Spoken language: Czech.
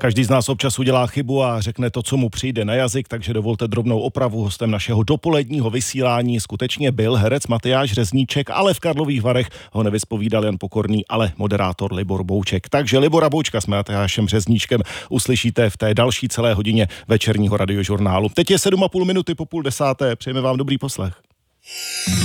Každý z nás občas udělá chybu a řekne to, co mu přijde na jazyk, takže dovolte drobnou opravu. Hostem našeho dopoledního vysílání skutečně byl herec Matyáš Řezníček, ale v Karlových Varech ho nevyspovídal Jan Pokorný, ale moderátor Libor Bouček. Takže Libora Boučka s Matyášem Řezníčkem uslyšíte v té další celé hodině večerního radiožurnálu. Teď je 7,5 minuty po 9:30. Přejeme vám dobrý poslech.